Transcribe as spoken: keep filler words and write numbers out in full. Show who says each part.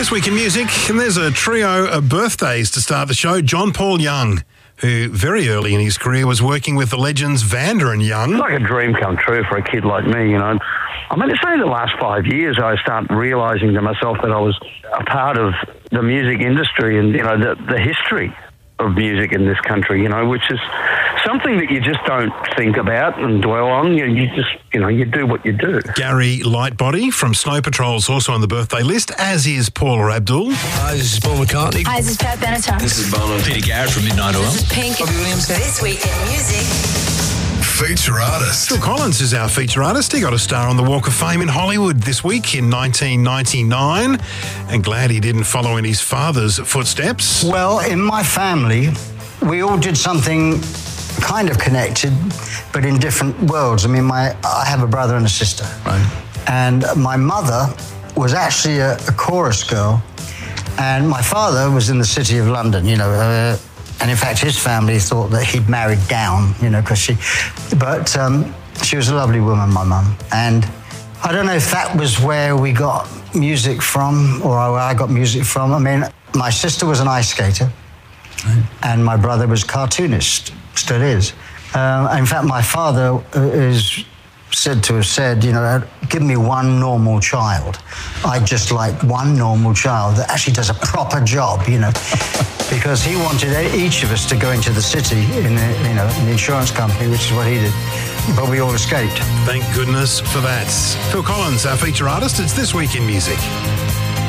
Speaker 1: This week in music, and there's a trio of birthdays to start the show. John Paul Young, who very early in his career was working with the legends Vanda and Young.
Speaker 2: It's like a dream come true for a kid like me, you know. I mean, it's only the last five years I started realising to myself that I was a part of the music industry and, you know, the, the history of music in this country, you know, which is something that you just don't think about and dwell on. You, you just, you know, you do what you do.
Speaker 1: Gary Lightbody from Snow Patrol is also on the birthday list, as is Paula Abdul.
Speaker 3: Hi, this is Paul McCartney.
Speaker 4: Hi, this is Pat Benatar.
Speaker 3: This is Bono. Peter Garrett from Midnight Oil.
Speaker 4: This is Pink.
Speaker 3: Robbie Williams.
Speaker 4: This week in music.
Speaker 5: Feature artist.
Speaker 1: Phil Collins is our feature artist. He got a star on the Walk of Fame in Hollywood this week in nineteen ninety-nine, and glad he didn't follow in his father's footsteps.
Speaker 6: Well, in my family, we all did something kind of connected, but in different worlds. I mean, my I have a brother and a sister.
Speaker 3: Right.
Speaker 6: And my mother was actually a, a chorus girl, and my father was in the City of London, you know, uh, and in fact his family thought that he'd married down, you know, because she, but um, she was a lovely woman, my mum. And I don't know if that was where we got music from, or where I got music from. I mean, my sister was an ice skater, right, and my brother was a cartoonist, still is. Uh, in fact, my father is said to have said, you know, give me one normal child. I'd just like one normal child that actually does a proper job, you know, because he wanted each of us to go into the city in the, you know, in the insurance company, which is what he did. But we all escaped.
Speaker 1: Thank goodness for that. Phil Collins, our feature artist. It's This Week in Music.